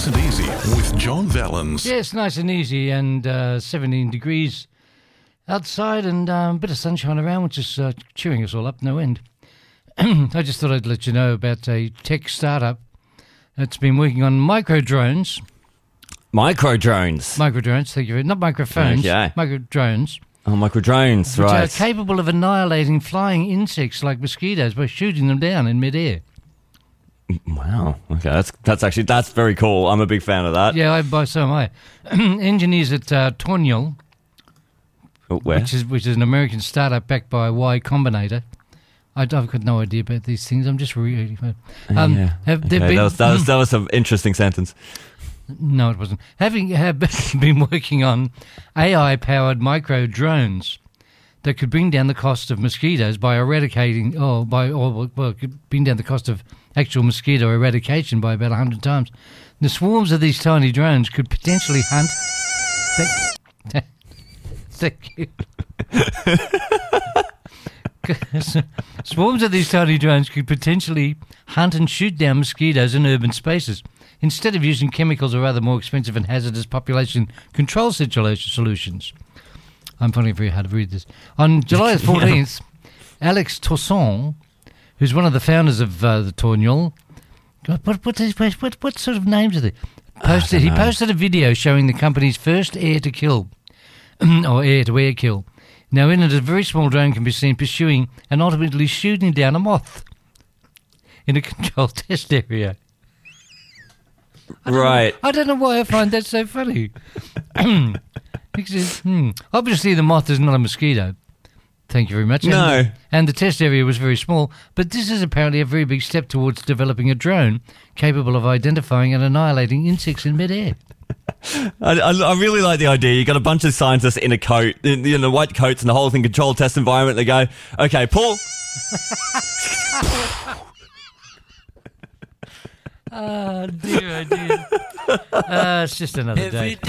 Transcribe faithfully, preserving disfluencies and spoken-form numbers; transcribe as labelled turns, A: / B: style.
A: Nice and Easy with John Vallens.
B: Yes, nice and easy, and uh, seventeen degrees outside, and um, a bit of sunshine around, which is uh, cheering us all up, no end. I just thought I'd let you know about a tech startup that's been working on micro drones.
C: Micro drones.
B: Micro drones, thank you. Not microphones,
C: Okay.
B: micro drones.
C: Oh, micro drones,
B: Which
C: right.
B: are capable of annihilating flying insects like mosquitoes by shooting them down in midair.
C: Wow. Okay, that's that's actually that's very cool. I'm a big fan of that.
B: Yeah, I, by so am I. Engineers at uh, Tornil,
C: Oh, where?
B: which is which is an American startup backed by Y Combinator. I, I've got no idea about these things. I'm just reading. Um,
C: yeah.
B: have,
C: Okay,
B: they've been,
C: that was that was that was an interesting sentence.
B: No, it wasn't. Having have been working on A I-powered micro drones that could bring down the cost of mosquitoes by eradicating, or by, or well, could bring down the cost of actual mosquito eradication by about a hundred times. The swarms of these tiny drones could potentially hunt. Thank, thank you. Swarms of these tiny drones could potentially hunt and shoot down mosquitoes in urban spaces, instead of using chemicals or other more expensive and hazardous population control situa- solutions. I'm finding it very hard to read this. On July fourteenth, Alex Toussaint, who's one of the founders of uh, the Tornil, what, what, what, what, what sort of names are they? Posted, he posted a video showing the company's first air-to-kill, or air-to-air kill. Now, in it, a very small drone can be seen pursuing and ultimately shooting down a moth in a controlled test area. I
C: Right.
B: Know, I don't know why I find that so funny. Because, hmm, obviously, the moth is not a mosquito. Thank you very much.
C: No.
B: And, and the test area was very small, but this is apparently a very big step towards developing a drone capable of identifying and annihilating insects in midair.
C: I, I, I really like the idea. You got a bunch of scientists in a coat, in, in the white coats, and the whole thing controlled test environment. They go, okay, Paul.
B: Oh, dear, oh, dear. Uh, it's just another day.